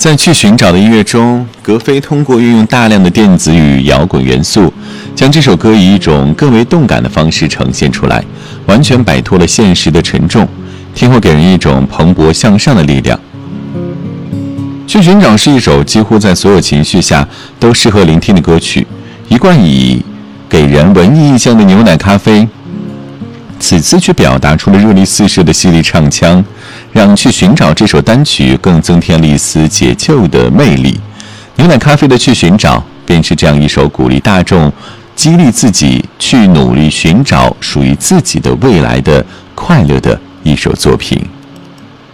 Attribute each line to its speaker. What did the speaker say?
Speaker 1: 在去寻找的音乐中，格菲通过运用大量的电子与摇滚元素，将这首歌以一种更为动感的方式呈现出来，完全摆脱了现实的沉重，听后给人一种蓬勃向上的力量。去寻找是一首几乎在所有情绪下都适合聆听的歌曲，一贯以给人文艺意象的牛奶咖啡，此次却表达出了热力四射的犀利唱腔，让去寻找这首单曲更增添了一丝解救的魅力。牛奶咖啡的去寻找便是这样一首鼓励大众激励自己去努力寻找属于自己的未来的快乐的一首作品。